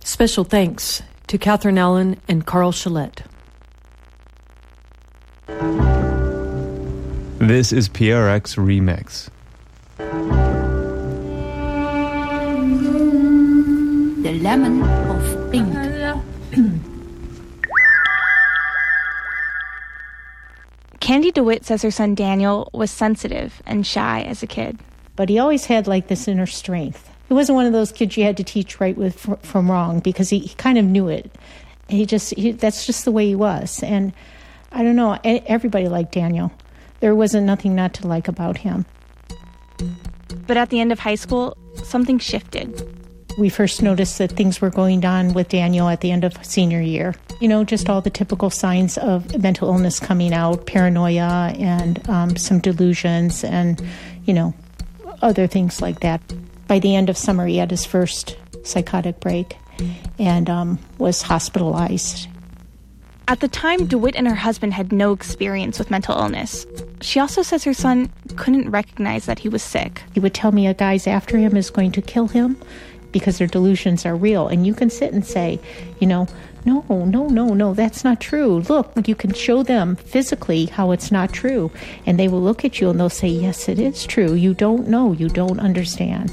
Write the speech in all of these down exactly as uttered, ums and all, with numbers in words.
Special thanks to Catherine Allen and Carl Shillette. This is P R X Remix. The Lemon of Pink. Candy DeWitt says her son Daniel was sensitive and shy as a kid. But he always had like this inner strength. He wasn't one of those kids you had to teach right with from wrong, because he, he kind of knew it. He just he, that's just the way he was. And I don't know, everybody liked Daniel. There wasn't nothing not to like about him. But at the end of high school, something shifted. We first noticed that things were going down with Daniel at the end of senior year. You know, just all the typical signs of mental illness coming out, paranoia and um, some delusions and, you know, other things like that. By the end of summer, he had his first psychotic break and um, was hospitalized. At the time, DeWitt and her husband had no experience with mental illness. She also says her son couldn't recognize that he was sick. He would tell me a guy's after him is going to kill him because their delusions are real. And you can sit and say, you know, no, no, no, no, that's not true. Look, you can show them physically how it's not true. And they will look at you and they'll say, yes, it is true. You don't know. You don't understand.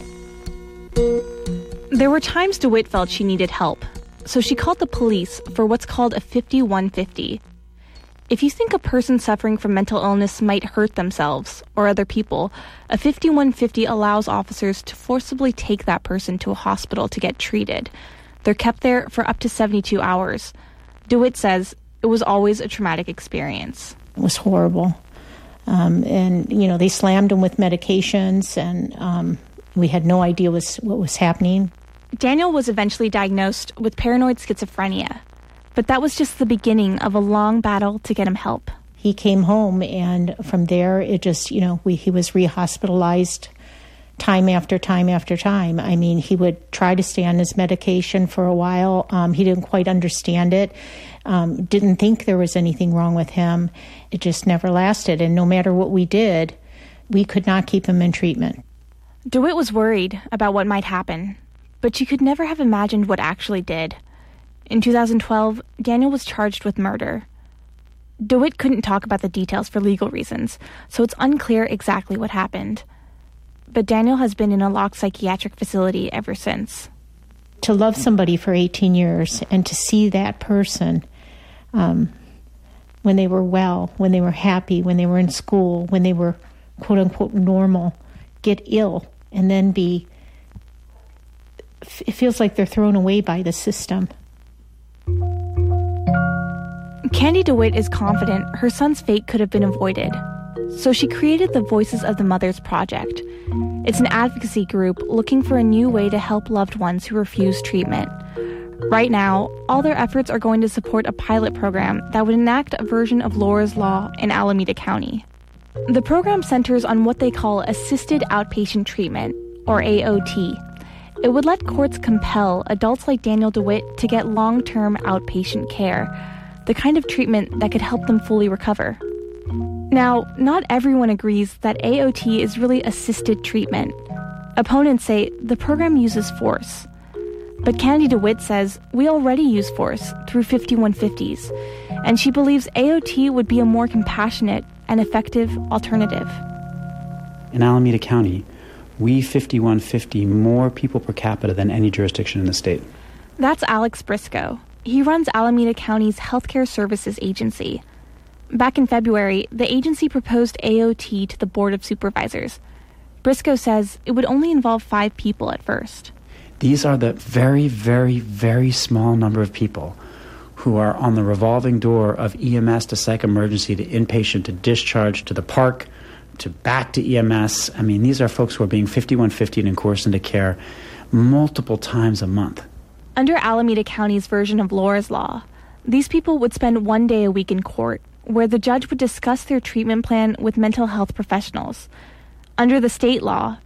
There were times DeWitt felt she needed help. So she called the police for what's called a fifty-one fifty. If you think a person suffering from mental illness might hurt themselves or other people, a fifty-one fifty allows officers to forcibly take that person to a hospital to get treated. They're kept there for up to seventy-two hours. DeWitt says it was always a traumatic experience. It was horrible. Um, and, you know, they slammed him with medications, and um, we had no idea was, what was happening. Daniel was eventually diagnosed with paranoid schizophrenia, but that was just the beginning of a long battle to get him help. He came home, and from there, it just, you know, we, he was re-hospitalized time after time after time. I mean, he would try to stay on his medication for a while. Um, he didn't quite understand it, um, didn't think there was anything wrong with him. It just never lasted, and no matter what we did, we could not keep him in treatment. DeWitt was worried about what might happen, but she could never have imagined what actually did. In two thousand twelve, Daniel was charged with murder. DeWitt couldn't talk about the details for legal reasons, so it's unclear exactly what happened. But Daniel has been in a locked psychiatric facility ever since. To love somebody for eighteen years and to see that person um, when they were well, when they were happy, when they were in school, when they were quote-unquote normal, get ill and then be... It feels like they're thrown away by the system. Candy DeWitt is confident her son's fate could have been avoided. So she created the Voices of the Mothers Project. It's an advocacy group looking for a new way to help loved ones who refuse treatment. Right now, all their efforts are going to support a pilot program that would enact a version of Laura's Law in Alameda County. The program centers on what they call assisted outpatient treatment, or A O T. It would let courts compel adults like Daniel DeWitt to get long-term outpatient care, the kind of treatment that could help them fully recover. Now, not everyone agrees that A O T is really assisted treatment. Opponents say the program uses force. But Candy DeWitt says we already use force through fifty-one fifties, and she believes A O T would be a more compassionate and effective alternative. In Alameda County, we fifty-one fifty more people per capita than any jurisdiction in the state. That's Alex Briscoe. He runs Alameda County's Healthcare Services Agency. Back in February, the agency proposed A O T to the Board of Supervisors. Briscoe says it would only involve five people at first. These are the very, very, very small number of people who are on the revolving door of E M S to psych emergency to inpatient to discharge to the park to back to E M S. I mean, these are folks who are being fifty-one fifty'd and coerced into care multiple times a month. Under Alameda County's version of Laura's Law, these people would spend one day a week in court, where the judge would discuss their treatment plan with mental health professionals. Under the state law,